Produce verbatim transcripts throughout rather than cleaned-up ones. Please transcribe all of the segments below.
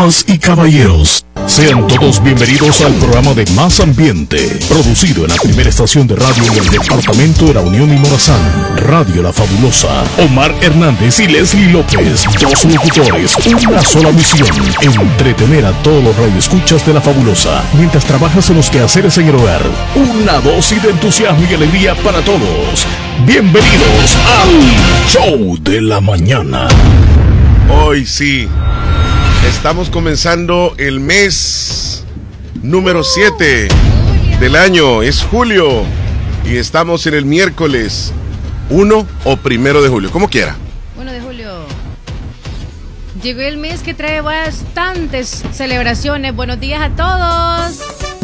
Damas y caballeros, sean todos bienvenidos al programa de Más Ambiente, producido en la primera estación de radio del departamento de La Unión y Morazán, Radio La Fabulosa. Omar Hernández y Leslie López, dos locutores, una sola misión: entretener a todos los radioescuchas de La Fabulosa mientras trabajas en los quehaceres en el hogar. Una dosis de entusiasmo y alegría para todos. Bienvenidos al Show de la Mañana. Hoy sí, estamos comenzando el mes número siete del año. Es julio y estamos en el miércoles uno o primero de julio, como quiera. uno de julio. Llegó el mes que trae bastantes celebraciones. Buenos días a todos.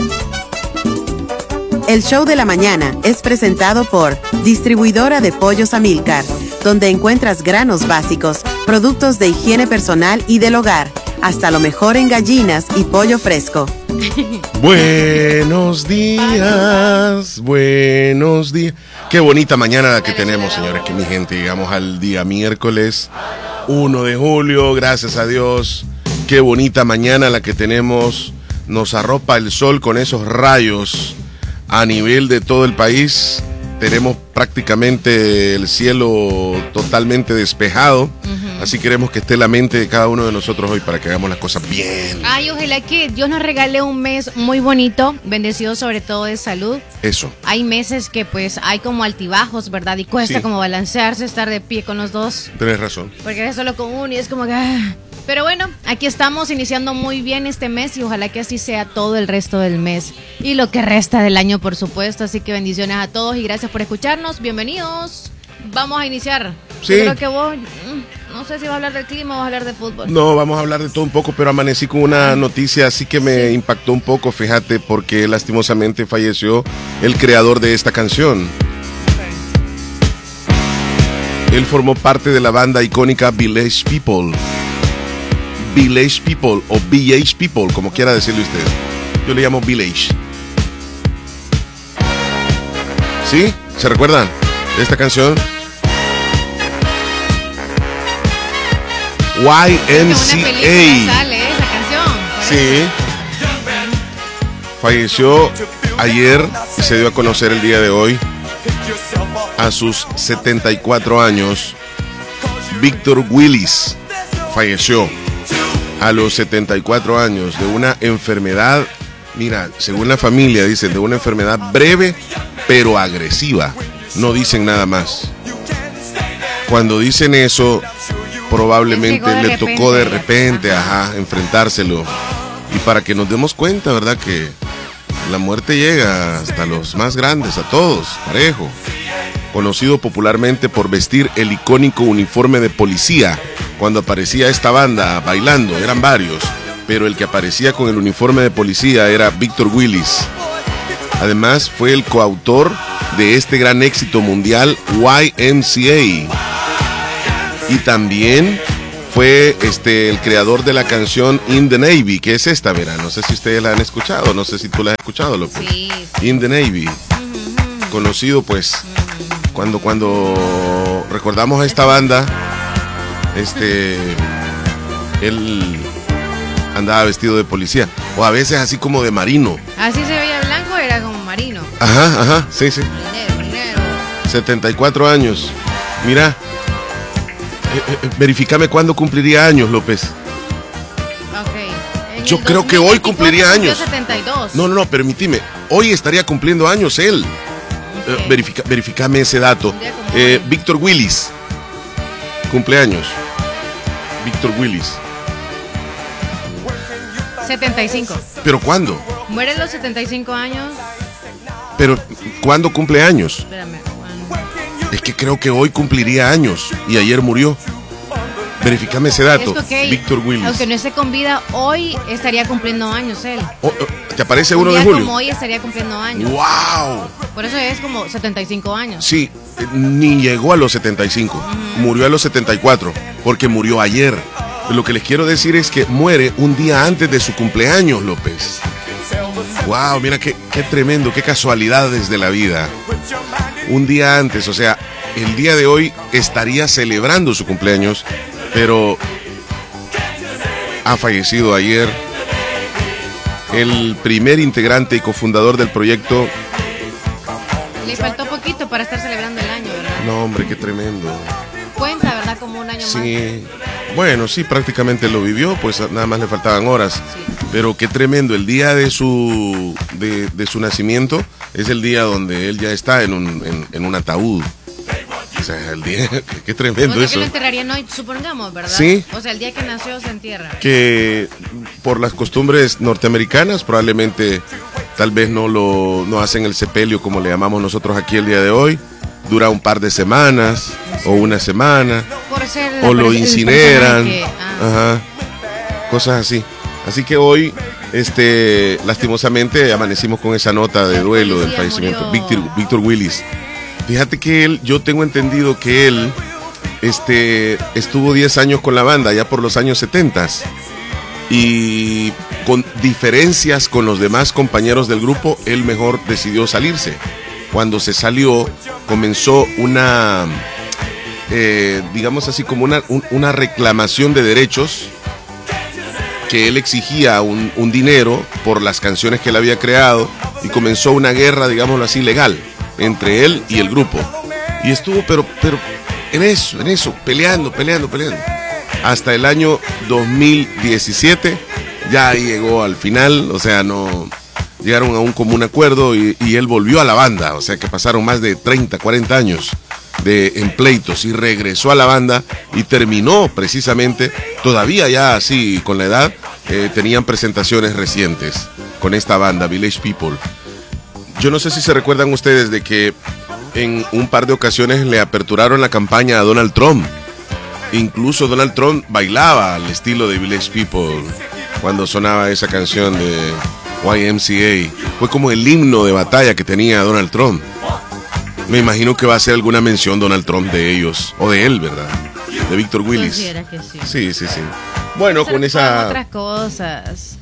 El Show de la Mañana es presentado por Distribuidora de Pollos Amilcar, donde encuentras granos básicos, productos de higiene personal y del hogar, hasta lo mejor en gallinas y pollo fresco. Buenos días, buenos días. Qué bonita mañana la que tenemos, señores, que mi gente, llegamos al día miércoles uno de julio, gracias a Dios. Qué bonita mañana la que tenemos. Nos arropa el sol con esos rayos a nivel de todo el país. Tenemos prácticamente el cielo totalmente despejado. Uh-huh. Así queremos que esté la mente de cada uno de nosotros hoy para que hagamos las cosas bien. Ay, ojalá que Dios nos regale un mes muy bonito, bendecido sobre todo de salud. Eso. Hay meses que pues hay como altibajos, ¿verdad? Y cuesta sí. como balancearse, estar de pie con los dos. Tienes razón. Porque es solo con uno y es como que... Ah. Pero bueno, aquí estamos iniciando muy bien este mes y ojalá que así sea todo el resto del mes y lo que resta del año, por supuesto. Así que bendiciones a todos y gracias por escucharnos. Bienvenidos. Vamos a iniciar. Sí. Yo creo que vos, no sé si vas a hablar del clima o vas a hablar de fútbol. No, vamos a hablar de todo un poco, pero amanecí con una noticia así que me sí. impactó un poco, fíjate, porque lastimosamente falleció el creador de esta canción. Okay. Él formó parte de la banda icónica Village People. Village People o V H People, como quiera decirle usted. Yo le llamo Village. ¿Sí? ¿Se recuerdan de esta canción? Y M C A. Sale esa canción. Sí. Falleció ayer y se dio a conocer el día de hoy. A sus setenta y cuatro años, Víctor Willis falleció a los setenta y cuatro años de una enfermedad, mira, según la familia dicen, de una enfermedad breve pero agresiva. No dicen nada más. Cuando dicen eso, probablemente le repente, tocó de repente, ajá, enfrentárselo. Y para que nos demos cuenta, ¿verdad? Que la muerte llega hasta los más grandes, a todos, parejo. Conocido popularmente por vestir el icónico uniforme de policía. Cuando aparecía esta banda bailando, eran varios, pero el que aparecía con el uniforme de policía era Víctor Willis. Además, fue el coautor de este gran éxito mundial, Y M C A. Y también fue este, el creador de la canción In the Navy, que es esta, verá. No sé si ustedes la han escuchado, no sé si tú la has escuchado, López. Sí, sí. In the Navy. Uh-huh. Conocido, pues, uh-huh. cuando, cuando recordamos a esta banda... Este, él andaba vestido de policía, o a veces así como de marino. Así se veía blanco, era como marino. Ajá, ajá, sí, sí. Marinero, marinero. setenta y cuatro años. Mira, eh, eh, verifícame cuándo cumpliría años, López. Ok. Yo creo que hoy cumpliría años. setenta y dos. No, no, no, permíteme. Hoy estaría cumpliendo años él. Okay. Eh, verifica, verifícame ese dato. Eh, Víctor Willis. Cumpleaños. Víctor Willis. setenta y cinco. ¿Pero cuándo? Muere a los setenta y cinco años. ¿Pero cuándo cumple años? Espérame. ¿Cuándo? Es que creo que hoy cumpliría años y ayer murió. Verifícame ese dato. Es okay. Víctor Willis. Aunque no esté con vida, hoy estaría cumpliendo años él. Oh, oh, ¿te aparece uno Un día de julio? Como hoy estaría cumpliendo años. ¡Wow! Por eso es como setenta y cinco años. Sí, ni llegó a los setenta y cinco. Uh-huh. Murió a los setenta y cuatro, porque murió ayer. Lo que les quiero decir es que muere un día antes de su cumpleaños, López. ¡Wow! Mira qué, qué tremendo, qué casualidades de la vida. Un día antes, o sea, el día de hoy estaría celebrando su cumpleaños, pero ha fallecido ayer el primer integrante y cofundador del proyecto. Le faltó poquito para estar celebrando el año, ¿verdad? No, hombre, qué tremendo. Cuenta, ¿verdad? Como un año Sí, más. Sí, bueno, sí, prácticamente lo vivió, pues nada más le faltaban horas. Sí. Pero qué tremendo, el día de su, de, de su nacimiento es el día donde él ya está en un, en, en un ataúd. O sea, el día, qué, qué tremendo O sea, eso. que lo enterrarían hoy, supongamos, ¿verdad? Sí. O sea, el día que nació se entierra. Que por las costumbres norteamericanas probablemente tal vez no lo no hacen el sepelio como le llamamos nosotros aquí el día de hoy. Dura un par de semanas o una semana. Por ser la O lo pers- el incineran. personaje, ah. Ajá. Cosas así. Así que hoy, este, lastimosamente, amanecimos con esa nota de duelo del Policía fallecimiento. murió. Víctor, Víctor Willis. Fíjate que él, yo tengo entendido que él este, estuvo diez años con la banda, ya por los años setenta. Y con diferencias con los demás compañeros del grupo, él mejor decidió salirse. Cuando se salió, comenzó una, eh, digamos así, como una, un, una reclamación de derechos, que él exigía un, un dinero por las canciones que él había creado, y comenzó una guerra, digámoslo así, legal entre él y el grupo. Y estuvo, pero, pero en eso, en eso, peleando, peleando, peleando. Hasta el año dos mil diecisiete, ya ahí llegó al final, o sea, no llegaron a un común acuerdo y, y él volvió a la banda. O sea que pasaron más de treinta, cuarenta años de en pleitos y regresó a la banda y terminó precisamente, todavía ya así con la edad, eh, tenían presentaciones recientes con esta banda, Village People. Yo no sé si se recuerdan ustedes de que en un par de ocasiones le aperturaron la campaña a Donald Trump. Incluso Donald Trump bailaba al estilo de Village People cuando sonaba esa canción de Y M C A. Fue como el himno de batalla que tenía Donald Trump. Me imagino que va a ser alguna mención Donald Trump de ellos, o de él, ¿verdad? De Víctor Willis. Considera que sí. Sí, sí, sí. Bueno, con Pero esa... otras cosas.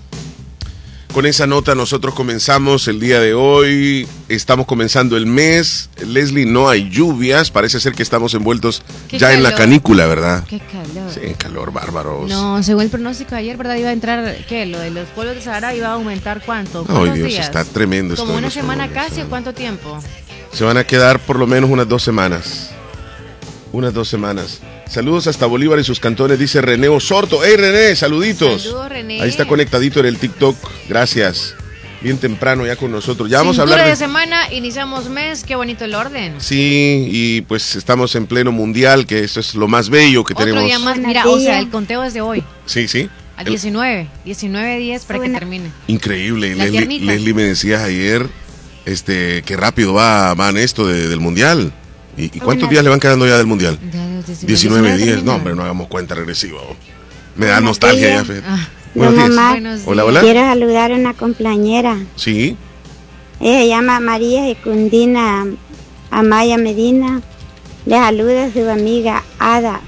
Con esa nota nosotros comenzamos el día de hoy, estamos comenzando el mes. Leslie, no hay lluvias, parece ser que estamos envueltos Qué ya en la calor. canícula, ¿verdad? Qué calor. Sí, calor bárbaro. No, según el pronóstico de ayer, ¿verdad? Iba a entrar, ¿qué? Lo de los polvos de Sahara iba a aumentar ¿cuánto? Ay, ¿Cuántos Dios, días? está tremendo esto ¿Como de una los semana polvos de casi o Sahara. cuánto tiempo? Se van a quedar por lo menos unas dos semanas. Unas dos semanas. Saludos hasta Bolívar y sus cantones, dice René Osorto. ¡Hey, René! Saluditos. Saludos, René. Ahí está conectadito en el TikTok. Gracias. Bien temprano ya con nosotros. Ya vamos a Cintura hablar de de... semana, iniciamos mes, qué bonito el orden. Sí, y pues estamos en pleno mundial, que eso es lo más bello que Otro tenemos. día más, Buenos mira, o sea, días. el conteo es de hoy, Sí, sí. al El- diecinueve, diecinueve días para que Buena- termine. Increíble. La Leslie, tiernita. Leslie me decías ayer este, qué rápido va, van esto de- del mundial. ¿Y, y cuántos Buenas- días le van quedando ya del mundial? Ya, los diecinueve, diecinueve días. termina. No, hombre, no hagamos cuenta regresiva. oh. Me da Buenos nostalgia ya. días. Fe. Ah, No, Buenos días. mamá. buenos Hola, días. hola. Quiero saludar a una compañera. Sí. Ella se llama María Secundina Amaya Medina. Le saluda a su amiga Ada.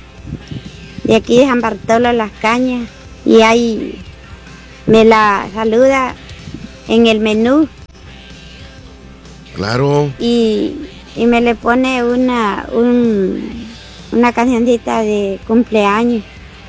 De aquí de San Bartolo Las Cañas. Y ahí me la saluda en el menú. Claro. Y, y me le pone una, un, una cancioncita de cumpleaños.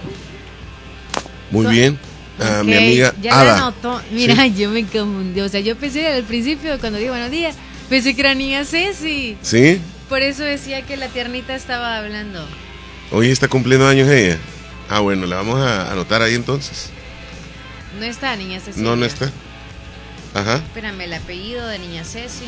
Muy bien. A Ok, mi amiga ya la Ada. anotó. Mira, yo me confundí. O sea, yo pensé al principio, cuando digo buenos días, pensé que era niña Ceci. ¿Sí? Por eso decía que la tiernita estaba hablando. Hoy está cumpliendo años ella. Ah, bueno, la vamos a anotar ahí entonces. No está niña Ceci. No, no está. Ajá. Espérame, el apellido de niña Ceci.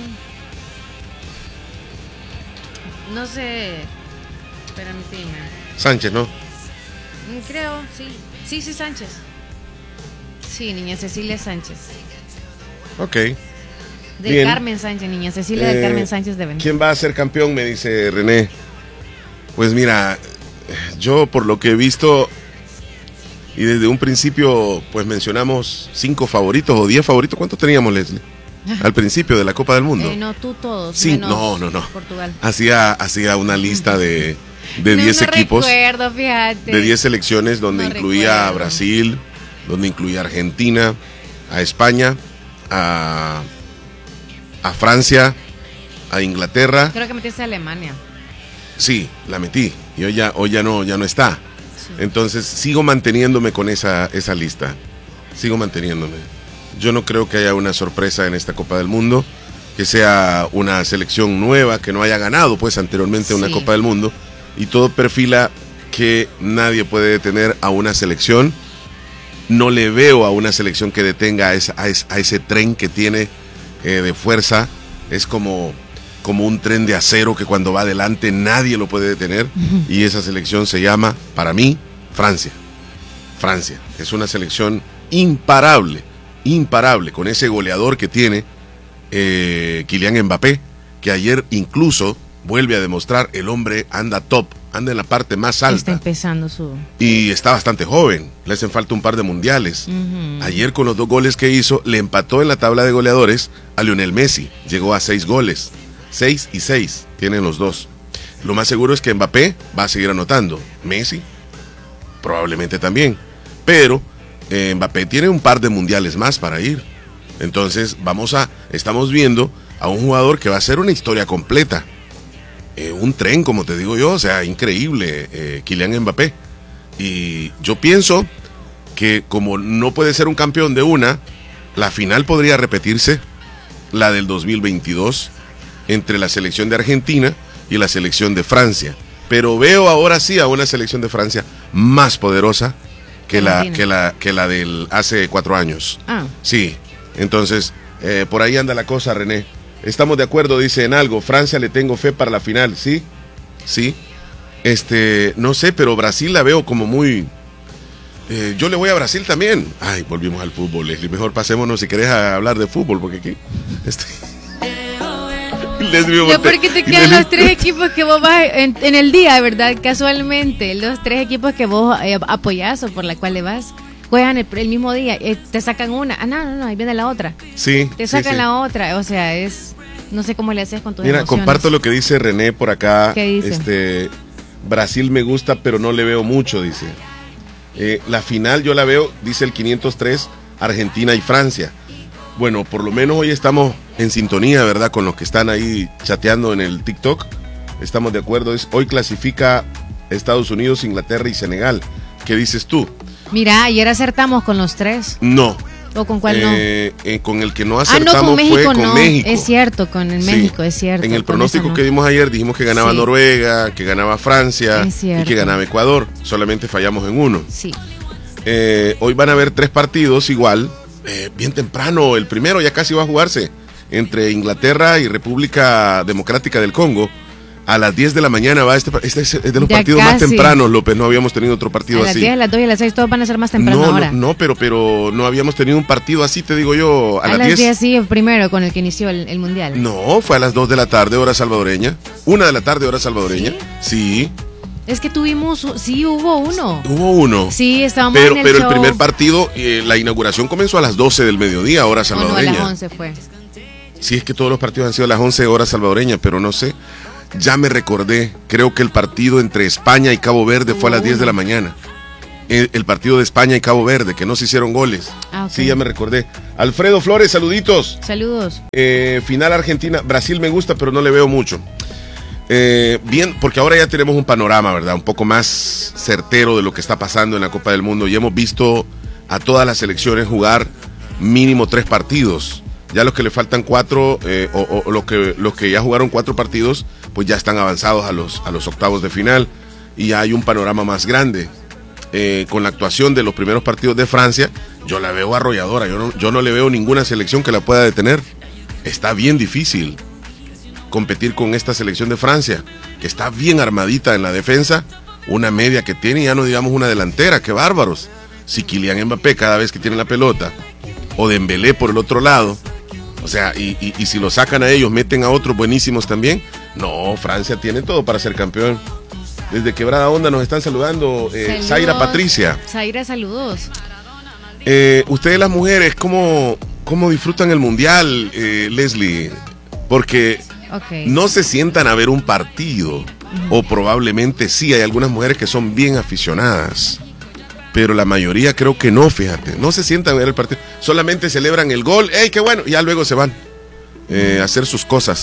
No sé. Espérame, dime. Sánchez, ¿no? Mm, Creo, sí. Sí, sí, Sánchez. Sí, niña Cecilia Sánchez. Ok. De Bien. Carmen Sánchez, niña Cecilia de Eh, Carmen Sánchez de Benítez. ¿Quién va a ser campeón? Me dice René. Pues mira, yo por lo que he visto y desde un principio pues mencionamos cinco favoritos o diez favoritos. ¿Cuántos teníamos, Leslie? Al principio de la Copa del Mundo. Eh, no, tú todos. Sí, menos no, no, no. Portugal. Hacía, hacía una lista de de No, diez no equipos, recuerdo, fíjate. de diez selecciones donde No incluía a recuerdo. Brasil, donde incluía a Argentina, a España, a, a Francia, a Inglaterra. Creo que metiste a Alemania. Sí, la metí y hoy ya, hoy ya no, ya no está. Sí. Entonces sigo manteniéndome con esa, esa lista. Sigo manteniéndome. Yo no creo que haya una sorpresa en esta Copa del Mundo, que sea una selección nueva, que no haya ganado pues anteriormente sí. una Copa del Mundo, y todo perfila que nadie puede detener a una selección. No le veo a una selección que detenga a, esa, a, ese, a ese tren que tiene eh, de fuerza. Es como, como un tren de acero que cuando va adelante nadie lo puede detener. Uh-huh. Y esa selección se llama, para mí, Francia. Francia. Es una selección imparable, imparable, con ese goleador que tiene eh, Kylian Mbappé, que ayer incluso vuelve a demostrar, el hombre anda top, anda en la parte más alta. Está empezando su... Y está bastante joven, le hacen falta un par de mundiales. Uh-huh. Ayer con los dos goles que hizo, le empató en la tabla de goleadores a Lionel Messi. Llegó a seis goles, seis y seis, tienen los dos. Lo más seguro es que Mbappé va a seguir anotando. Messi, probablemente también. Pero eh, Mbappé tiene un par de mundiales más para ir. Entonces vamos a, estamos viendo a un jugador que va a ser una historia completa. Eh, un tren, como te digo yo, o sea, increíble, eh, Kylian Mbappé. Y yo pienso que como no puede ser un campeón de una, la final podría repetirse, la del dos mil veintidós, entre la selección de Argentina y la selección de Francia. Pero veo ahora sí a una selección de Francia más poderosa que la, que la, que la del hace cuatro años. Ah. Sí, entonces, eh, por ahí anda la cosa, René. Estamos de acuerdo, dice en algo. Francia le tengo fe para la final, ¿sí? Sí. Este, no sé, pero Brasil la veo como muy... Eh, yo le voy a Brasil también. Ay, volvimos al fútbol, Leslie. Mejor pasémonos si querés a hablar de fútbol, porque aquí... Este... Leslie, yo porque te quedan los tres equipos que vos vas en, en el día, ¿verdad? Casualmente, los tres equipos que vos eh, apoyás o por la cual le vas... Juegan el, el mismo día, eh, te sacan una, ah, no, no, no, ahí viene la otra. Sí. Te sacan sí, sí. la otra, o sea, es, no sé cómo le haces con tus Mira, emociones. comparto lo que dice René por acá. ¿Qué dice? Este, Brasil me gusta, pero no le veo mucho, dice. Eh, la final yo la veo, dice el quinientos tres, Argentina y Francia. Bueno, por lo menos hoy estamos en sintonía, ¿verdad? Con los que están ahí chateando en el TikTok. Estamos de acuerdo, es, hoy clasifica Estados Unidos, Inglaterra y Senegal. ¿Qué dices tú? Mira, ayer acertamos con los tres. No. ¿O con cuál no? Eh, eh, con el que no acertamos ah, no, con México, fue con no. México. Es cierto, con el México, sí. Es cierto. En el pronóstico no. que dimos ayer dijimos que ganaba sí. Noruega, que ganaba Francia y que ganaba Ecuador. Solamente fallamos en uno. Sí. Eh, hoy van a haber tres partidos igual, eh, bien temprano. El primero ya casi va a jugarse entre Inglaterra y República Democrática del Congo. A las diez de la mañana va este, este es de los ya partidos casi. Más tempranos, López, no habíamos tenido otro partido así. A las diez, a las dos y a las seis todos van a ser más temprano no, ahora. No, no, pero, pero no habíamos tenido un partido así, te digo yo, a, a las las diez. diez sí, el primero con el que inició el, el Mundial. No, fue a las dos de la tarde, hora salvadoreña. Una de la tarde, hora salvadoreña. Sí. sí. Es que tuvimos, sí, hubo uno. Hubo uno. Sí, estábamos pero, en el Pero show. el primer partido, eh, la inauguración comenzó a las doce del mediodía, hora salvadoreña. No, no, a las once fue. Sí, es que todos los partidos han sido a las once, hora salvadoreña, pero no sé. Ya me recordé, creo que el partido entre España y Cabo Verde fue a las diez de la mañana. El, el partido de España y Cabo Verde, que no se hicieron goles. Ah, okay. Sí, ya me recordé. Alfredo Flores, saluditos. Saludos. Eh, final Argentina, Brasil me gusta, pero no le veo mucho. Eh, bien, porque ahora ya tenemos un panorama, ¿verdad? Un poco más certero de lo que está pasando en la Copa del Mundo. Y hemos visto a todas las selecciones jugar mínimo tres partidos. Ya los que le faltan cuatro, eh, o, o los, que, los que ya jugaron cuatro partidos, pues ya están avanzados a los, a los octavos de final. Y ya hay un panorama más grande. Eh, con la actuación de los primeros partidos de Francia, yo la veo arrolladora. Yo no, yo no le veo ninguna selección que la pueda detener. Está bien difícil competir con esta selección de Francia, que está bien armadita en la defensa. Una media que tiene, ya no digamos una delantera. ¡Qué bárbaros! Si Kylian Mbappé cada vez que tiene la pelota, o Dembélé por el otro lado, o sea, y, y, y si lo sacan a ellos, meten a otros buenísimos también. No, Francia tiene todo para ser campeón. Desde Quebrada Onda nos están saludando eh, Zaira Patricia. Zaira, saludos. Eh, ustedes las mujeres, ¿cómo, cómo disfrutan el Mundial, eh, Leslie? Porque okay. no se sientan a ver un partido, uh-huh. o probablemente sí, hay algunas mujeres que son bien aficionadas. Pero la mayoría creo que no, fíjate. No se sientan a ver el partido. Solamente celebran el gol. ¡Ey, qué bueno! Y ya luego se van eh, a hacer sus cosas.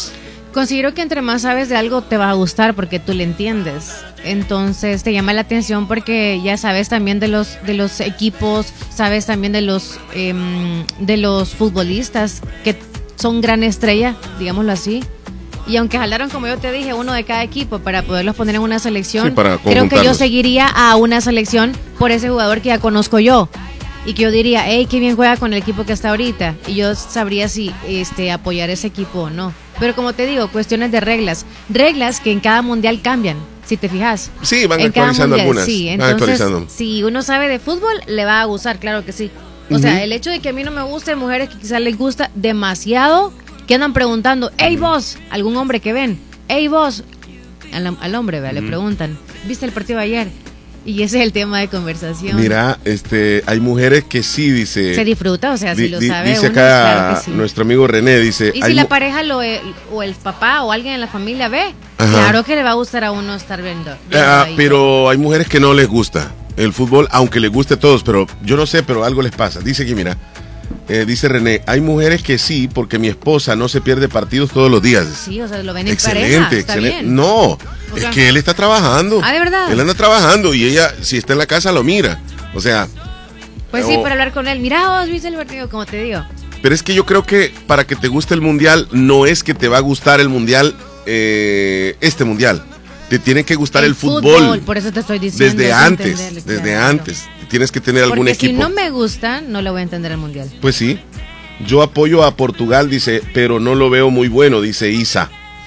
Considero que entre más sabes de algo te va a gustar porque tú le entiendes. Entonces te llama la atención porque ya sabes también de los de los equipos, sabes también de los eh, de los futbolistas que son gran estrella, digámoslo así. Y aunque jalaron, como yo te dije, uno de cada equipo para poderlos poner en una selección, sí, para creo que yo seguiría a una selección por ese jugador que ya conozco yo. Y que yo diría, hey, qué bien juega con el equipo que está ahorita. Y yo sabría si este, apoyar ese equipo o no. Pero como te digo, cuestiones de reglas. Reglas que en cada mundial cambian, si te fijas. Sí, van en actualizando mundial, algunas. Sí, van entonces, actualizando. si uno sabe de fútbol, le va a gustar, claro que sí. O uh-huh. sea, el hecho de que a mí no me guste, mujeres que quizás les gusta demasiado, que andan preguntando, hey vos, algún hombre que ven, hey vos, al, al hombre, ¿verdad? Uh-huh. Le preguntan, ¿viste el partido ayer? Y ese es el tema de conversación. Mira, este, hay mujeres que sí, dice... Se disfruta, o sea, si di, lo di, sabe dice uno, acá claro que sí. Nuestro amigo René, dice... Y si la pareja lo, o el papá o alguien en la familia ve, ajá, claro que le va a gustar a uno estar viendo. viendo ah, pero hay mujeres que no les gusta el fútbol, aunque les guste a todos, pero yo no sé, pero algo les pasa. Dice que, mira, eh, dice René, hay mujeres que sí, porque mi esposa no se pierde partidos todos los días. Sí, o sea, lo ven en excelente, pareja, está excelente. bien. No... O es sea, que él está trabajando. Ah, ¿de verdad? Él anda trabajando y ella, si está en la casa, lo mira. O sea... Pues sí, oh, para hablar con él. Mira, vos viste el partido, como te digo. Pero es que yo creo que para que te guste el mundial, no es que te va a gustar el mundial, eh, este mundial. Te tiene que gustar el, el fútbol, fútbol. Por eso te estoy diciendo. Desde antes, desde claro. antes. Tienes que tener algún Porque equipo. Si no me gusta, no le voy a entender el mundial. Pues sí. Yo apoyo a Portugal, dice, pero no lo veo muy bueno, dice Isa.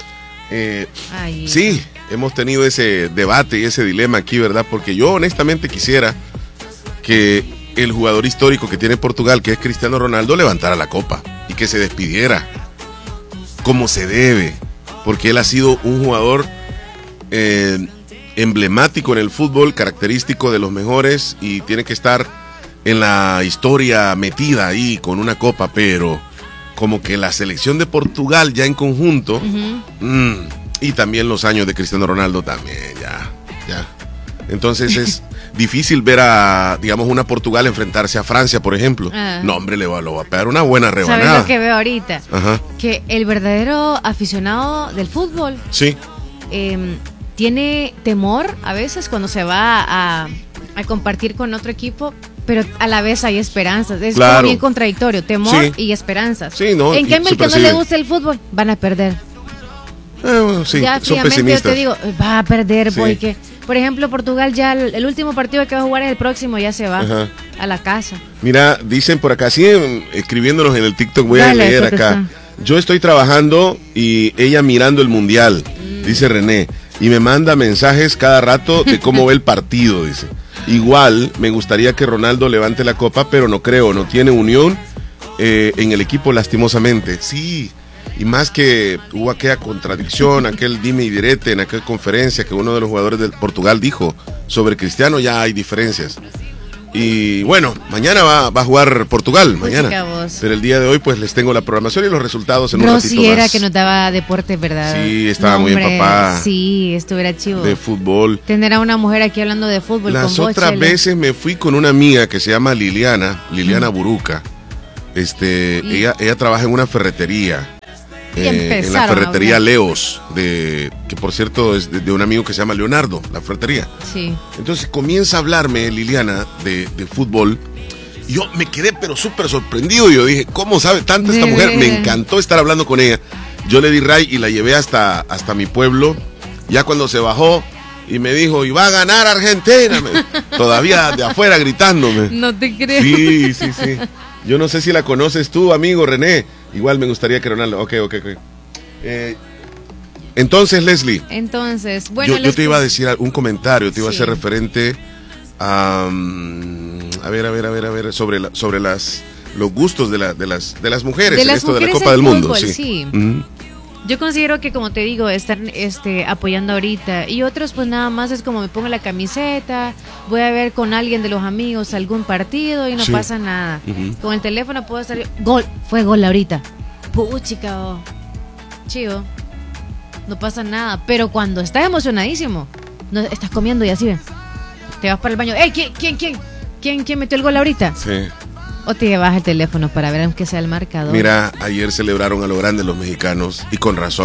Eh, Ay, sí. Hemos tenido ese debate y ese dilema aquí, ¿verdad? Porque yo honestamente quisiera que el jugador histórico que tiene Portugal, que es Cristiano Ronaldo, levantara la copa y que se despidiera como se debe, porque él ha sido un jugador eh, emblemático en el fútbol, característico de los mejores y tiene que estar en la historia metida ahí con una copa, pero como que la selección de Portugal ya en conjunto... Uh-huh. mmm, y también los años de Cristiano Ronaldo también, ya, ya. Entonces es difícil ver a, digamos, una Portugal enfrentarse a Francia, por ejemplo. Ah. No, hombre, le va, le va a pegar una buena rebanada. ¿Sabes lo que veo ahorita? Ajá. Que el verdadero aficionado del fútbol sí. eh, tiene temor a veces cuando se va a, a compartir con otro equipo, pero a la vez hay esperanzas. Es claro. como bien contradictorio, temor sí. y esperanzas. Sí, no, en cambio, el que no le gusta el fútbol, van a perder. Eh, bueno, sí, ya son fríamente pesimistas. Yo te digo, va a perder, sí. porque, por ejemplo, Portugal ya el, el último partido que va a jugar es el próximo, ya se va Ajá. a la casa. Mira, dicen por acá, siguen escribiéndonos en el TikTok, voy Dale, a leer acá. Está. Yo estoy trabajando y ella mirando el mundial, mm. dice René, y me manda mensajes cada rato de cómo ve el partido, dice. Igual me gustaría que Ronaldo levante la copa, pero no creo, no tiene unión eh, en el equipo lastimosamente. Sí. Y más que hubo aquella contradicción, aquel dime y direte en aquella conferencia que uno de los jugadores del Portugal dijo sobre Cristiano, ya hay diferencias. Y bueno, mañana va, va a jugar Portugal, mañana. Pero el día de hoy pues les tengo la programación y los resultados en un Rosy ratito más. Era que nos daba deporte, ¿verdad? Sí, estaba no, muy hombre, empapada. Sí, estuviera chivo. De fútbol. Tener a una mujer aquí hablando de fútbol. Las con otras vos, veces me fui con una amiga que se llama Liliana, Liliana mm. Buruca. Este, ¿Y? ella, ella trabaja en una ferretería. Eh, en la ferretería Leos, de, que por cierto es de, de un amigo que se llama Leonardo, la ferretería. Sí. Entonces comienza a hablarme Liliana de, de fútbol. Y yo me quedé pero súper sorprendido. Yo dije, ¿cómo sabe tanto esta mujer? Me encantó estar hablando con ella. Yo le di ray y la llevé hasta, hasta mi pueblo. Ya cuando se bajó y me dijo, y va a ganar Argentina. Me, todavía de afuera gritándome. No te creo. Sí, sí, sí. Yo no sé si la conoces tú, amigo René. Igual me gustaría que Ronaldo... Ok, ok, ok. Eh, entonces, Leslie. Entonces, bueno... Yo, yo te iba a decir un comentario, te iba sí. a hacer referente a... Um, a ver, a ver, a ver, a ver, sobre, la, sobre las los gustos de, la, de, las, de las mujeres de en las esto mujeres de la Copa del fútbol, Mundo. Sí. sí. Uh-huh. Yo considero que, como te digo, están este, apoyando ahorita. Y otros, pues nada más es como me pongo la camiseta, voy a ver con alguien de los amigos algún partido y no sí. pasa nada. Uh-huh. Con el teléfono puedo estar... Gol, fue gol ahorita. Puchica, oh. Chivo. No pasa nada. Pero cuando estás emocionadísimo, no, estás comiendo y así ven. Te vas para el baño. ¡Ey! ¿Quién, quién, quién? ¿Quién, quién metió el gol ahorita? Sí. O te llevas el teléfono para ver aunque sea el marcador. Mira, ayer celebraron a lo grande los mexicanos y con razón.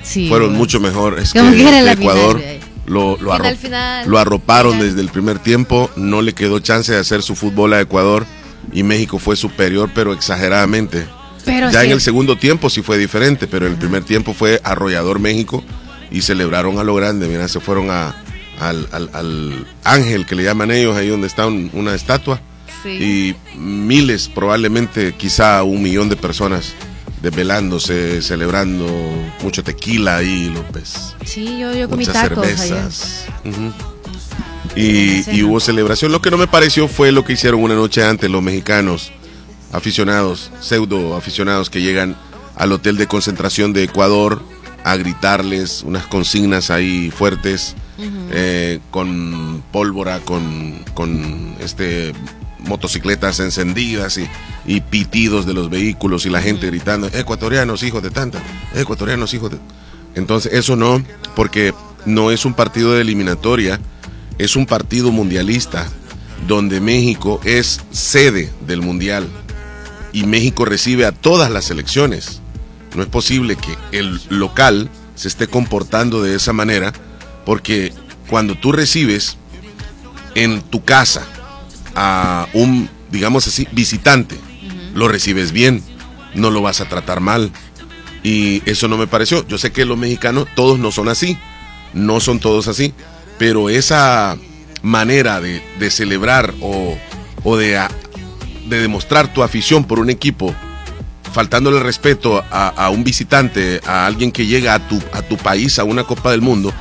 Sí, fueron bueno. mucho mejores que, Como que era la que Ecuador. final, lo, lo, final, arro final, lo arroparon final. desde el primer tiempo, no le quedó chance de hacer su fútbol a Ecuador y México fue superior, pero exageradamente. Pero ya sí. en el segundo tiempo sí fue diferente, pero en el primer tiempo fue arrollador México y celebraron a lo grande. Mira, se fueron a, al, al, al Ángel, que le llaman ellos, ahí donde está un, una estatua. Sí. Y miles, probablemente quizá un millón de personas desvelándose, celebrando, mucho tequila ahí, López. Sí, yo, yo comí muchas tacos cervezas. Uh-huh. y, y hubo celebración. Lo que no me pareció fue lo que hicieron una noche antes los mexicanos, aficionados, pseudo aficionados que llegan al hotel de concentración de Ecuador a gritarles unas consignas ahí fuertes, uh-huh. eh, con pólvora, con, con este... motocicletas encendidas y, y pitidos de los vehículos y la gente gritando, ecuatorianos hijos de tanta, ecuatorianos hijos de... Entonces eso no, porque no es un partido de eliminatoria, es un partido mundialista donde México es sede del mundial y México recibe a todas las selecciones. No es posible que el local se esté comportando de esa manera, porque cuando tú recibes en tu casa a un, digamos así, visitante, uh-huh. lo recibes bien, no lo vas a tratar mal, y eso no me pareció. Yo sé que los mexicanos todos no son así, no son todos así, pero esa manera de, de celebrar o, o de, a, de demostrar tu afición por un equipo, faltándole el respeto a, a un visitante, a alguien que llega a tu, a tu país a una Copa del Mundo,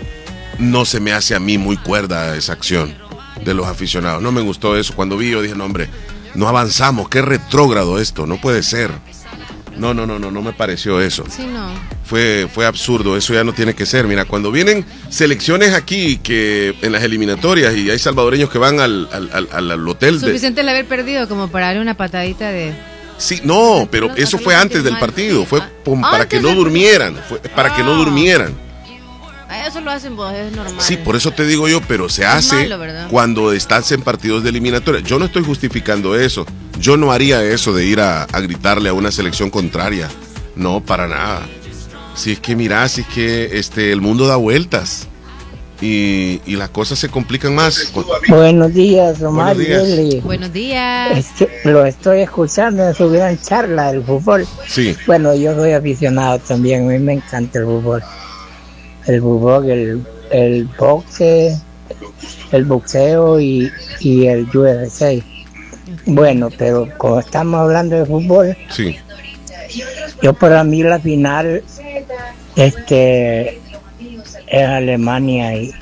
no se me hace a mí muy cuerda esa acción de los aficionados. No me gustó eso. Cuando vi yo dije, no hombre, no avanzamos, qué retrógrado esto, no puede ser. No, no, no, no, no me pareció eso. Sí, no. Fue, fue absurdo, eso ya no tiene que ser. Mira, cuando vienen selecciones aquí que en las eliminatorias y hay salvadoreños que van al, al, al, al hotel. Suficiente de... el haber perdido como para darle una patadita de... Sí, no, pero no, eso fue antes del partido, fue ah, para que no durmieran, fue para ah. que no durmieran. Eso lo hacen vos, es normal. Sí, por eso te digo yo, pero se hace malo, cuando estás en partidos de eliminatoria. Yo no estoy justificando eso. Yo no haría eso de ir a, a gritarle a una selección contraria. No, para nada. Si es que mira, si es que este, el mundo da vueltas y, y las cosas se complican más. Buenos días, Omar. Buenos días. Buenos días. Este, lo estoy escuchando en su gran charla del fútbol. Sí. Bueno, yo soy aficionado también, a mí me encanta el fútbol. El fútbol, el, el boxe, el boxeo y, y el U F C. Bueno, pero como estamos hablando de fútbol, sí. Yo para mí la final este es Alemania y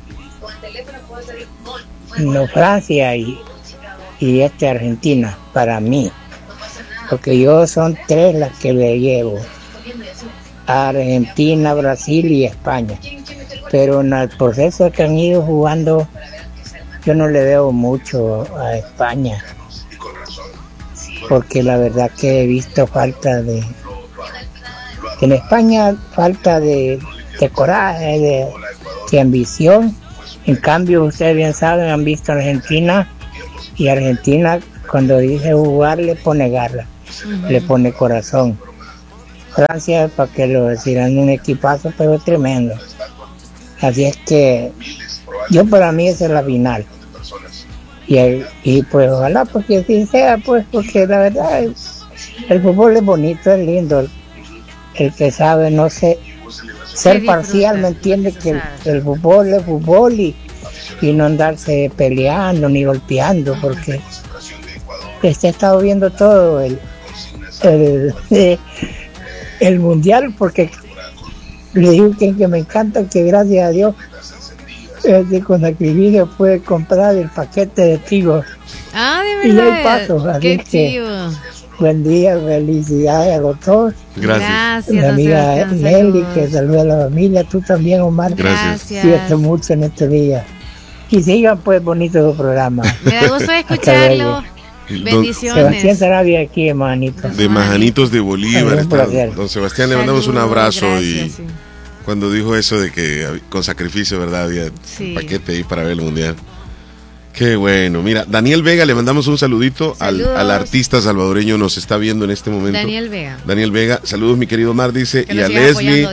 no Francia y, y este Argentina para mí, porque yo son tres las que le llevo. Argentina, Brasil y España, pero en el proceso que han ido jugando yo no le veo mucho a España, porque la verdad que he visto falta de en España falta de, de coraje, de, de ambición. En cambio ustedes bien saben, han visto a Argentina y Argentina cuando dice jugar le pone garra, uh-huh. le pone corazón. Francia, para que lo decirán, un equipazo, pero tremendo. Así es que yo para mí esa es la final. Y, y pues ojalá porque así sea, pues porque la verdad el, el fútbol es bonito, es lindo. El, el que sabe no sé ser sí, parcial, ¿me entiende? Que el, el fútbol es fútbol y, y no andarse peleando ni golpeando, porque este, he estado viendo todo el, el, el el mundial, porque le digo que, que me encanta, que gracias a Dios eh, con sacrificio pude comprar el paquete de Tigo. Ah, de verdad. Y hay pasos, así qué que chivo. Buen día, felicidades a los dos. Gracias. Mi amiga Nelly, que saluda a la familia, tú también, Omar. Gracias. Cuídate mucho en este día. Y sigan pues bonito su programa. Me da gusto escucharlo. Bendiciones. Sebastián Sarabia aquí, hermanito. De Majanitos de Bolívar. Está, don Sebastián, le mandamos un abrazo. Gracias, y sí. Cuando dijo eso de que con sacrificio, ¿verdad? Había sí. un paquete ahí para ver el mundial. Qué bueno. Mira, Daniel Vega, le mandamos un saludito al, al artista salvadoreño, nos está viendo en este momento. Daniel Vega. Daniel Vega, saludos mi querido Mar, dice. Que y nos a siga Leslie. Apoyando, dice.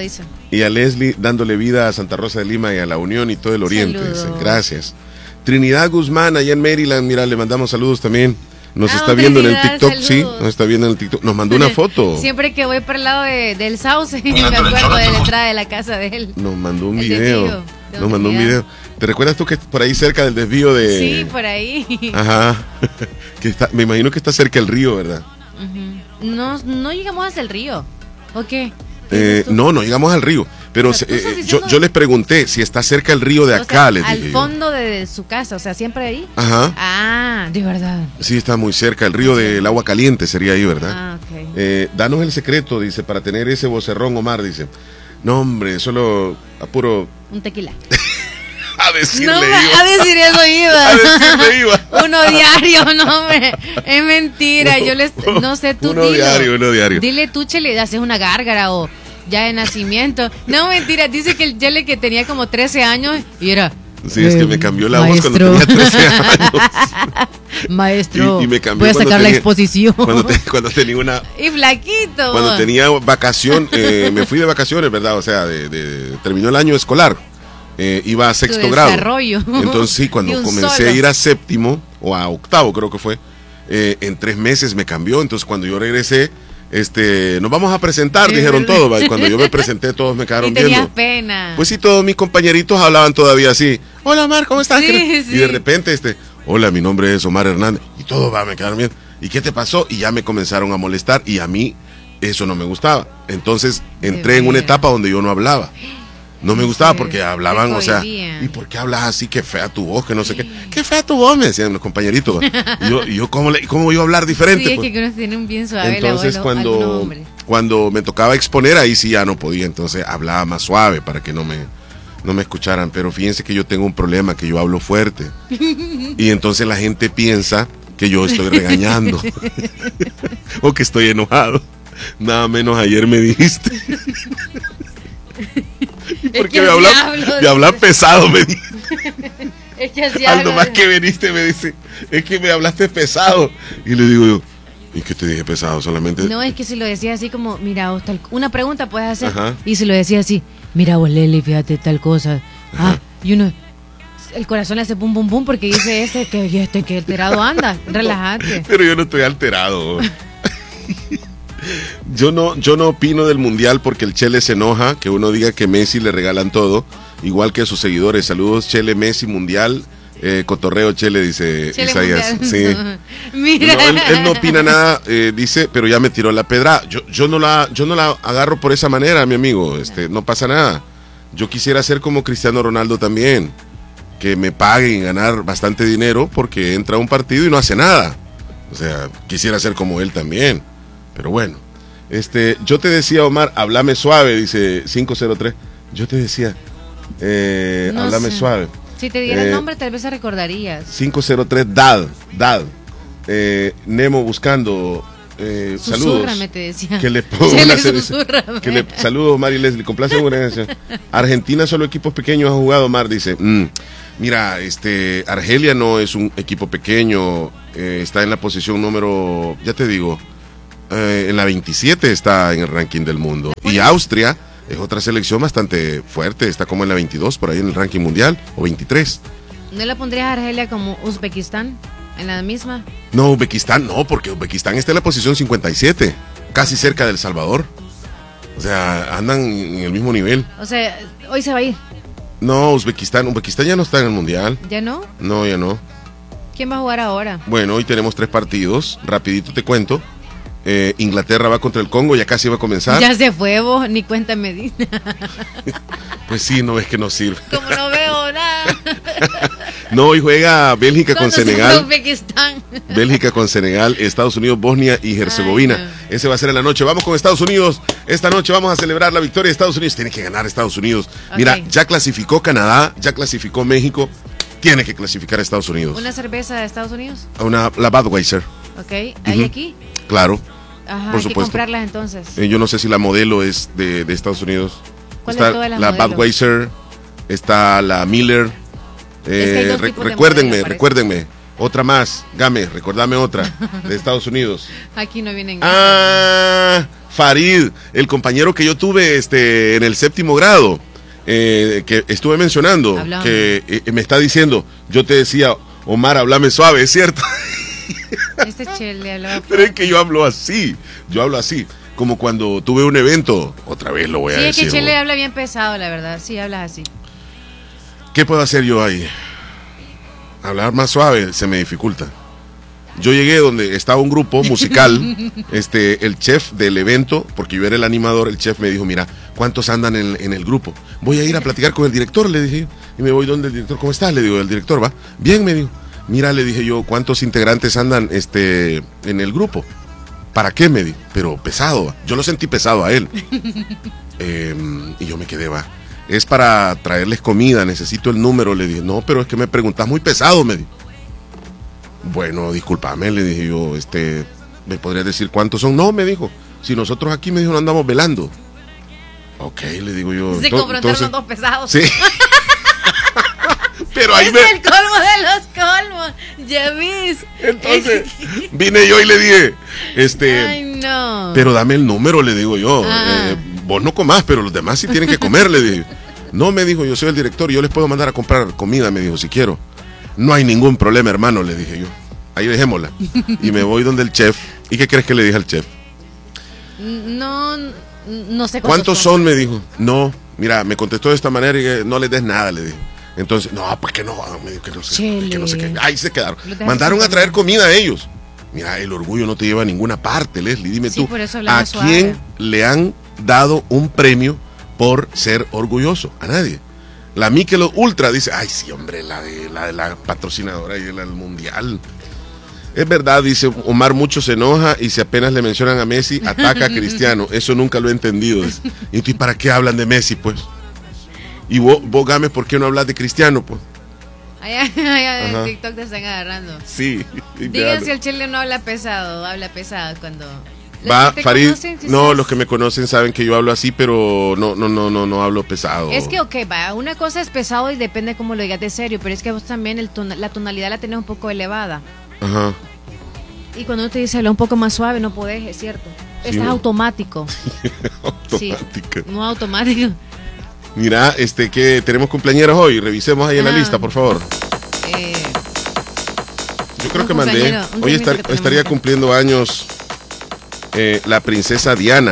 Y a Leslie dándole vida a Santa Rosa de Lima y a La Unión y todo el Oriente. Dice, gracias. Trinidad Guzmán, allá en Maryland, mira, le mandamos saludos también. Nos ah, está viendo Trinidad, en el TikTok, saludos. sí, nos está viendo en el TikTok. Nos mandó una foto. Siempre que voy por el lado de, del Sauce, me acuerdo de la entrada de la casa de él. Nos mandó un El video. desvío de Nos mandó un Trinidad. video. ¿Te recuerdas tú que por ahí cerca del desvío de...? Sí, por ahí. Ajá. Que está, me imagino que está cerca del río, ¿verdad? Uh-huh. No, no llegamos hasta el río. ¿O qué? Eh, no, no llegamos al río. Pero se, eh, yo, yo les pregunté si está cerca el río de o acá. sea, les al dije fondo de su casa, o sea, siempre ahí. Ajá. Ah, de verdad. Sí, está muy cerca. El río del agua caliente sería ahí, ¿verdad? Ah, ok. Eh, danos el secreto, dice, para tener ese vocerrón, Omar, dice. No, hombre, solo a puro... Un tequila. a decirle no, iba. A decir eso iba. a decirle iba. Uno diario, no, hombre. Es mentira. Yo les... No sé, tú Uno dilo. diario, uno diario. Dile tú, Chele, haces una gárgara o... Ya de nacimiento. No, mentira, dice que el Chele que tenía como trece años y era... Sí, es que me cambió la Maestro. voz cuando tenía trece años. Maestro, Y, y me cambió voy a cuando sacar la tenía- exposición. Cuando, te- cuando tenía una... Y flaquito. Cuando tenía vacación, eh, me fui de vacaciones, ¿verdad? O sea, de, de- terminó el año escolar. Eh, iba a sexto Tu grado. desarrollo. Entonces sí, De cuando un comencé solo. a ir a séptimo, o a octavo creo que fue, eh, en tres meses me cambió. Entonces cuando yo regresé, este, nos vamos a presentar, Sí, dijeron ¿verdad? todos. ¿va? Y cuando yo me presenté, todos me quedaron Y tenías viendo. pena. Pues sí, todos mis compañeritos hablaban todavía así. Hola, Omar, ¿cómo estás? Sí, Y sí. de repente, este, hola, mi nombre es Omar Hernández. Y todos va, me quedaron bien. ¿Y qué te pasó? Y ya me comenzaron a molestar y a mí eso no me gustaba. Entonces entré en una veras. etapa donde yo no hablaba. No me ¿En gustaba serio? porque hablaban, Te o sea, cohibían. ¿y por qué hablas así? Qué fea tu voz, que no sé qué. Qué fea tu voz, me decían los compañeritos. Y yo, y yo ¿cómo, le, ¿cómo iba a hablar diferente? Sí, es pues? que uno tiene un bien suave Entonces la voz, algunos cuando, hombres. cuando me tocaba exponer, ahí sí ya no podía, entonces hablaba más suave para que no me, no me escucharan. Pero fíjense que yo tengo un problema, que yo hablo fuerte. Y entonces la gente piensa que yo estoy regañando o que estoy enojado. Nada menos ayer me dijiste. ¿Y por Es qué que me así hablas hablo, me hablas dice. pesado? Me dijiste. Es que así Al hablo. nomás que viniste me dice, es que me hablaste pesado. Y le digo yo, ¿y qué te dije pesado? Solamente... No, es que si lo decía así como, mira, vos tal... Una pregunta puedes hacer. Ajá. Y si lo decía así, mira vos, Leli, fíjate tal cosa. Ah, Ajá. y uno... El corazón le hace pum, pum, pum, porque dice ese que y este que alterado anda. Relájate. Pero yo no estoy alterado. Yo no, yo no opino del mundial porque el Chele se enoja que uno diga que Messi le regalan todo, igual que a sus seguidores. Saludos, Chele, Messi, mundial, eh, cotorreo, Chele, dice Chele Isaías. mundial. Sí. Mira. No, él, él no opina nada, eh, dice, pero ya me tiró la pedra. Yo, yo no la, yo no la agarro por esa manera, mi amigo. Este, no pasa nada. Yo quisiera ser como Cristiano Ronaldo también, que me paguen ganar bastante dinero porque entra a un partido y no hace nada. O sea, quisiera ser como él también. Pero bueno, este, yo te decía, Omar, háblame suave, dice cinco cero tres. Yo te decía, eh, No háblame sé. suave. Si te diera Eh, el nombre, tal vez se recordarías. cinco cero tres, Dad, Dad. Eh, Nemo buscando. Eh, saludos. Susúrrame, te decía. Que le pongo Chele, una cerveza. susúrrame. Que le, saludos, Mari Leslie. Complace una canción. Argentina solo equipos pequeños ha jugado, Mar, dice. Mm, mira, este, Argelia no es un equipo pequeño. Eh, está en la posición número, ya te digo, eh, en la veintisiete está en el ranking del mundo. Y Austria es otra selección bastante fuerte. Está como en la veintidós, por ahí en el ranking mundial, o veintitrés. ¿No le pondrías a Argelia como Uzbekistán? ¿En la misma? No, Uzbekistán no, porque Uzbekistán está en la posición cincuenta y siete, casi cerca del Salvador. O sea, andan en el mismo nivel. O sea, hoy se va a ir. No, Uzbekistán, Uzbekistán ya no está en el mundial. ¿Ya no? No, ya no. ¿Quién va a jugar ahora? Bueno, hoy tenemos tres partidos. Rapidito te cuento. Eh, Inglaterra va contra el Congo, ya casi va a comenzar. Ya se fue vos, ni cuenta me di. Pues sí, no ves que no sirve. Como no veo nada. No, hoy juega Bélgica con ¿Cuándo se fue Senegal. Uzbekistán? Bélgica con Senegal, Estados Unidos, Bosnia y Herzegovina. Ay, no. Ese va a ser en la noche. Vamos con Estados Unidos. Esta noche vamos a celebrar la victoria de Estados Unidos. Tiene que ganar Estados Unidos. Mira, Ok. ya clasificó Canadá, ya clasificó México. Tiene que clasificar a Estados Unidos. ¿Una cerveza de Estados Unidos? Una, la Budweiser, Ok. ¿Hay Ujú. aquí? claro. Ajá, Por hay que supuesto. comprarlas entonces. Eh, yo no sé si la modelo es de, de Estados Unidos. ¿Cuál Está de todas las la modelos? Budweiser, está la Miller. que hay Eh, dos re- tipos de recuérdenme, modelo, parece. recuérdenme. Otra más, Game, recordame otra, de Estados Unidos. Aquí no vienen. Ah, Farid, el compañero que yo tuve este, en el séptimo grado, eh, que estuve mencionando, Hablando. que eh, me está diciendo, yo te decía, Omar, háblame suave, ¿es cierto? Este chele hablaba. Pero es que yo hablo así, yo hablo así, como cuando tuve un evento, otra vez lo voy sí, a decir. Sí, es que Chele ¿no? habla bien pesado, la verdad, sí, hablas así. ¿Qué puedo hacer yo ahí? Hablar más suave se me dificulta. Yo llegué donde estaba un grupo musical, este, el chef del evento, porque yo era el animador, el chef me dijo, mira, ¿cuántos andan en, en el grupo? Voy a ir a platicar con el director, le dije, y me voy donde el director, ¿cómo estás? Le digo, el director va, bien, me dijo, mira, le dije yo, ¿cuántos integrantes andan este, en el grupo? ¿Para qué? Me dijo, pero pesado, yo lo sentí pesado a él. eh, y yo me quedé, va. Es para traerles comida, necesito el número, le dije, no, pero es que me preguntas muy pesado, me dijo. Bueno, discúlpame, le dije yo, este, ¿me podrías decir cuántos son? No, me dijo, si nosotros aquí, me dijo, no andamos velando. Ok, le digo yo. Se confrontaron los dos pesados. Sí. Pero ahí es me... el colmo de los colmos, ya vis. Entonces, vine yo y le dije, este, ay, no. Pero dame el número, le digo yo. Ah. Eh, vos no comás, pero los demás sí tienen que comer, le dije. No, me dijo, yo soy el director, yo les puedo mandar a comprar comida, me dijo, si quiero. No hay ningún problema, hermano, le dije yo. Ahí dejémosla. Y me voy donde el chef. ¿Y qué crees que le dije al chef? No, no sé cuántos son, me dijo. No, mira, me contestó de esta manera y que no les des nada, le dije. Entonces, no, pues que no, me dijo que no sé, que no sé qué. Ahí se quedaron. Mandaron a traer comida a ellos. Mira, el orgullo no te lleva a ninguna parte, Leslie. Dime sí, tú, ¿a suave. quién le han dado un premio por ser orgulloso? A nadie. La Michelob Ultra dice, ay, sí, hombre, la de la, de la patrocinadora y la del mundial. Es verdad, dice Omar, mucho se enoja y si apenas le mencionan a Messi, ataca a Cristiano. Eso nunca lo he entendido. Dice. ¿Y tú, para qué hablan de Messi, pues? Y vos, vos Gámez, ¿por qué no hablas de Cristiano, pues? Allá, allá en TikTok te están agarrando. Sí. Digan si el chile no habla pesado, habla pesado cuando... Va, Farid, conocen, no, sabes? Los que me conocen saben que yo hablo así, pero no, no, no, no, no hablo pesado. Es que, ok, va, una cosa es pesado y depende cómo lo digas de serio, pero es que vos también el ton- la tonalidad la tenés un poco elevada. Ajá. Y cuando uno te dice habla un poco más suave, no podés, es cierto. Sí, Estás ¿no? automático. Automático. Sí, no automático. Mira, este, que tenemos cumpleañeros hoy, revisemos ahí ah. en la lista, por favor. Eh, yo creo que mandé. Hoy estar, que estaría cumpliendo años eh, la princesa Diana.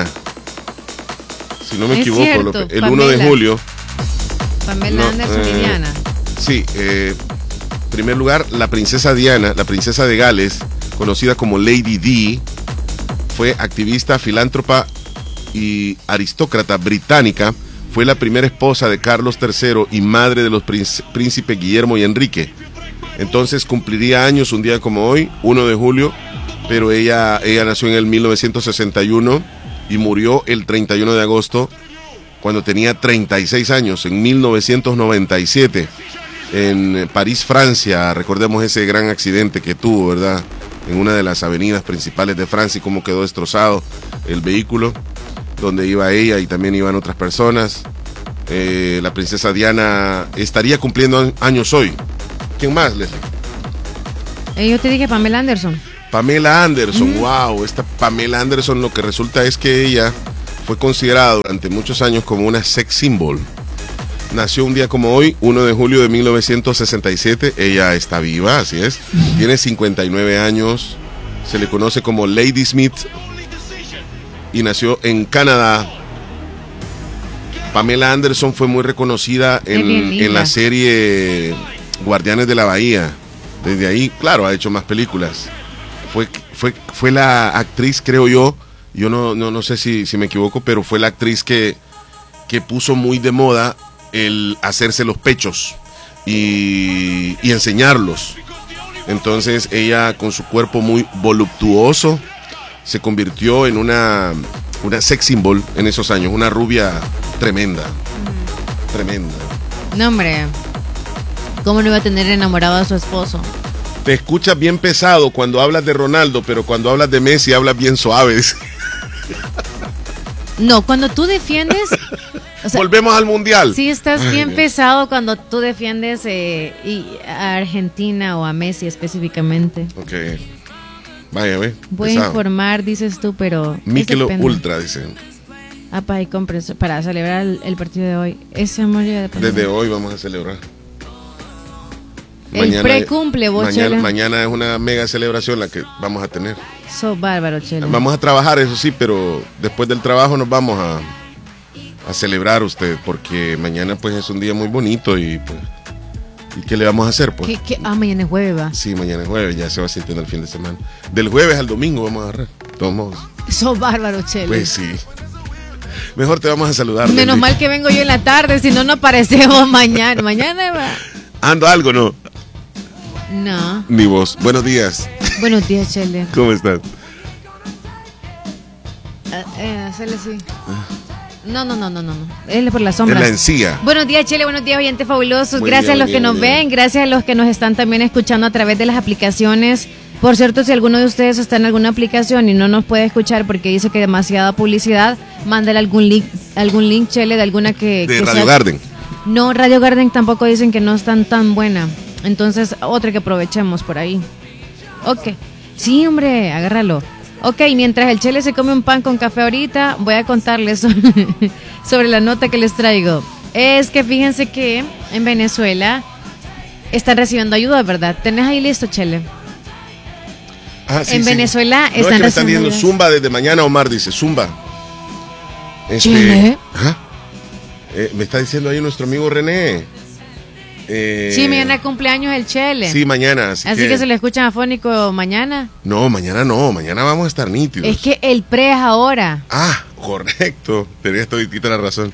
Si no me es equivoco, cierto, lo que, el Pamela. uno de julio. Pamela no, Anderson eh, y Diana. Sí, eh, en primer lugar, la princesa Diana, la princesa de Gales, conocida como Lady Di, fue activista, filántropa y aristócrata británica. Fue la primera esposa de Carlos tercero y madre de los príncipes Guillermo y Enrique. Entonces cumpliría años un día como hoy, uno de julio, pero ella, ella nació en el mil novecientos sesenta y uno y murió el treinta y uno de agosto cuando tenía treinta y seis años, en mil novecientos noventa y siete, en París, Francia. Recordemos ese gran accidente que tuvo, ¿verdad? En una de las avenidas principales de Francia y cómo quedó destrozado el vehículo donde iba ella y también iban otras personas. Eh, la princesa Diana estaría cumpliendo años hoy. ¿Quién más, Leslie? Eh, yo te dije Pamela Anderson. Pamela Anderson, mm. wow, esta Pamela Anderson, lo que resulta es que ella fue considerada durante muchos años como una sex symbol. Nació un día como hoy, uno de julio de mil novecientos sesenta y siete, ella está viva, así es, tiene cincuenta y nueve años, se le conoce como Lady Smith y nació en Canadá. Pamela Anderson fue muy reconocida en, en la serie Guardianes de la Bahía. Desde ahí, claro, ha hecho más películas. Fue, fue, fue la actriz, creo yo, yo no, no, no sé si, si me equivoco, pero fue la actriz que, que puso muy de moda el hacerse los pechos y, y enseñarlos. Entonces ella, con su cuerpo muy voluptuoso, se convirtió en una, una sex symbol en esos años, una rubia tremenda, mm. tremenda. No, hombre, ¿cómo no iba a tener enamorado a su esposo? Te escuchas bien pesado cuando hablas de Ronaldo, pero cuando hablas de Messi hablas bien suaves. No, cuando tú defiendes O sea, volvemos al mundial. Sí, estás Ay, bien Dios. pesado cuando tú defiendes eh, y a Argentina o a Messi específicamente. Ok. Vaya, ve. Voy a pesado. informar, dices tú, pero... Michelob ese pena. Ultra, dicen. Apa, y compres para celebrar el, el partido de hoy. Ese amor ya depende. Desde hoy vamos a celebrar. El precumple, vos, mañana, Chela. mañana es una mega celebración la que vamos a tener. Sos bárbaro, Chela. Vamos a trabajar, eso sí, pero después del trabajo nos vamos a, a celebrar usted, porque mañana pues es un día muy bonito y pues, ¿y qué le vamos a hacer? Pues ¿Qué, qué? Ah, mañana es jueves, va. sí, mañana es jueves, ya se va sintiendo el fin de semana. Del jueves al domingo vamos a agarrar, de todos modos. Sos bárbaro, Chela. Pues sí. Mejor te vamos a saludar. Menos Leslie. mal que vengo yo en la tarde, si no, no aparecemos mañana. Mañana va. Ando algo, ¿no? No. Ni vos. Buenos días. Buenos días, Chele. ¿Cómo estás? Eh, eh, hacele así. No, no, no, no, no, no. Él es por la sombra. En la encía. Buenos días, Chele. Buenos días, oyentes fabulosos. Buen Gracias día, a los buen que día, nos buen día. ven. Gracias a los que nos están también escuchando a través de las aplicaciones. Por cierto, si alguno de ustedes está en alguna aplicación y no nos puede escuchar porque dice que demasiada publicidad, mándale algún link, algún link, Chele, de alguna que... De que Radio sea- Garden. No, Radio Garden tampoco dicen que no es tan, tan buena. Entonces, otra que aprovechemos por ahí. Ok. Sí, hombre, agárralo. Ok, mientras el Chele se come un pan con café ahorita, voy a contarles sobre, sobre la nota que les traigo. Es que fíjense que en Venezuela están recibiendo ayuda, ¿verdad? ¿Tenés ahí listo, Chele? Ah, sí, En sí. Venezuela No, es están que me están recibiendo diciendo ayuda. Zumba desde mañana, Omar dice, Zumba. Este, ¿Chile? ajá. Eh, me está diciendo ahí nuestro amigo René. Eh, Sí, mañana cumpleaños el Chele. Sí, mañana. Así, Así que, se le escuchan afónico mañana. No, mañana no, mañana vamos a estar nítidos. Es que el pre es ahora. Ah, correcto. Tenías toditita la razón.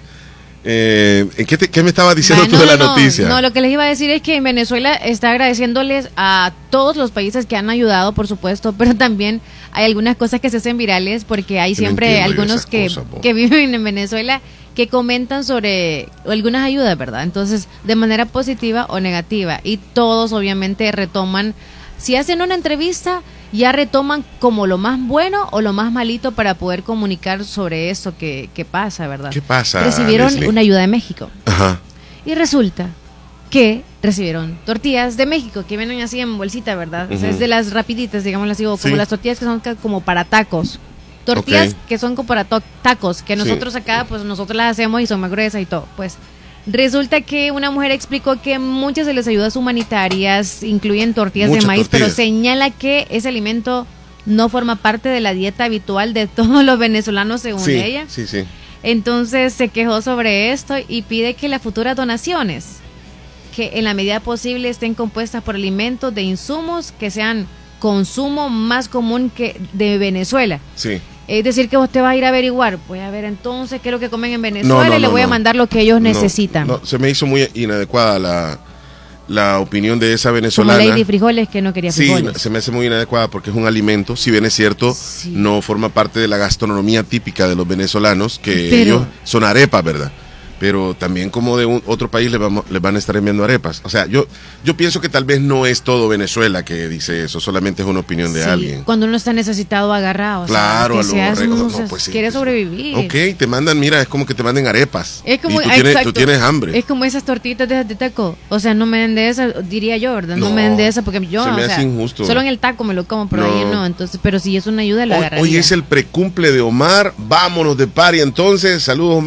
Eh, ¿en qué, te- qué me estabas diciendo Ah, tú no, de la no, no. noticia? No, lo que les iba a decir es que en Venezuela está agradeciéndoles a todos los países que han ayudado, por supuesto, pero también hay algunas cosas que se hacen virales porque hay Yo no siempre entiendo yo algunos esas que, cosas, po. que viven en Venezuela que comentan sobre algunas ayudas, ¿verdad? Entonces, de manera positiva o negativa. Y todos obviamente retoman, si hacen una entrevista, ya retoman como lo más bueno o lo más malito para poder comunicar sobre eso que, que pasa, ¿verdad? ¿Qué pasa, Recibieron Leslie? una ayuda de México. Ajá. Y resulta que recibieron tortillas de México que vienen así en bolsita, ¿verdad? O sea, Ujú. es de las rapiditas, digámoslo así, o como Sí. las tortillas que son ca- como para tacos. Tortillas Ok. que son como para to- tacos, que Sí. nosotros acá, pues nosotros las hacemos y son más gruesas y todo. Pues resulta que una mujer explicó que muchas de las ayudas humanitarias incluyen tortillas Muchas de maíz, pero tortillas. señala que ese alimento no forma parte de la dieta habitual de todos los venezolanos, según Sí, ella. sí, sí. Entonces se quejó sobre esto y pide que las futuras donaciones, que en la medida posible estén compuestas por alimentos de insumos que sean consumo más común que de Venezuela. Sí. Es decir, que usted va a ir a averiguar, pues a ver entonces qué es lo que comen en Venezuela No, no, y le no, voy a no. mandar lo que ellos No, necesitan. no, se me hizo muy inadecuada la, la opinión de esa Como venezolana. Lady Frijoles, que no quería Sí, frijoles. se me hace muy inadecuada porque es un alimento, si bien es cierto, Sí. no forma parte de la gastronomía típica de los venezolanos, que Pero- ellos son arepas, ¿verdad? Pero también como de un, otro país les, vamos, les van a estar enviando arepas. O sea, yo, yo pienso que tal vez no es todo Venezuela que dice eso, solamente es una opinión de Sí, alguien. cuando uno está necesitado, agarrado. o sea, Claro, que a lo seas borrego, un- no, o sea, pues sí, quiere pues, sobrevivir. Ok, te mandan, mira, es como que te manden arepas. Es como, y tú tienes, exacto. tú tienes hambre. Es como esas tortitas de, de taco. O sea, no me den de esas, diría yo, ¿verdad? No, No, me den de esas porque yo, se me o hace sea, injusto. solo en el taco me lo como, pero No. ahí no. Entonces, pero si es una ayuda, la Hoy, agarraría. hoy es el precumple de Omar. Vámonos de party entonces. Saludos, Omar.